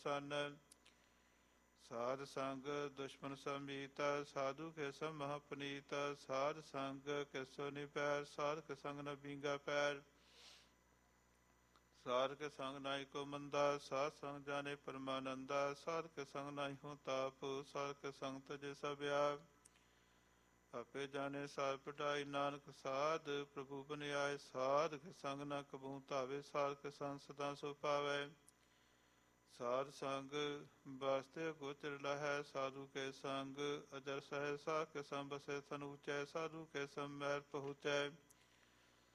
ਪ੍ਰਸੰਨ। ਸਾਧ ਸੰਗ ਦੁਸ਼ਮਨ ਸਮੀਤ, ਸਾਧੂ ਕੇ ਸਮ ਮਹਾ ਪੁਨੀਤ। ਸਾਧ ਸੰਗ ਕਿਸੋ ਨਿਪੈਰ, ਸਾਧਕ ਸੰਗ ਨ ਬੀਂਗਾ ਪੈਰ। ਸਾਧਕ ਸੰਗ ਨਾਹੀ ਕੋ ਮੰਦਾ, ਸਾਧ ਸੰਗ ਜਾਣੇ ਪਰਮਾਨੰਦਾ। ਸਾਧਕ ਸੰਗ ਨਾਹੀ ਹੋ ਤਾਪ, ਸਾਧਕ ਸੰਗ ਤਜੇ ਸਭ ਆਪ। ਆਪੇ ਜਾਣੇ ਸਾਧ ਪਟਾਈ, ਨਾਨਕ ਸਾਧ ਪ੍ਰਭੂ ਬਨ ਆਏ। ਸਾਧਕ ਸੰਗ ਨ ਕਬੂ ਧਾਵੇ, ਸਾਧਕ ਸੰਗ ਸਦਾ ਸੋ ਪਾਵੈ। ਸਾਧ ਸੰਗ ਵਾਸਤੇ ਗੋਚਰ ਲਹੈ, ਸਾਧੂ ਕੇ ਸੰਗ ਅਜਰ ਸਹਿ। ਸਾਧ ਕੇ ਸੰਗ ਬਸੈ ਤਨ ਊਚੈ, ਸਾਧੂ ਕੇ ਸੰਗ ਮਹਿਲ ਪਹੁੰਚੈ।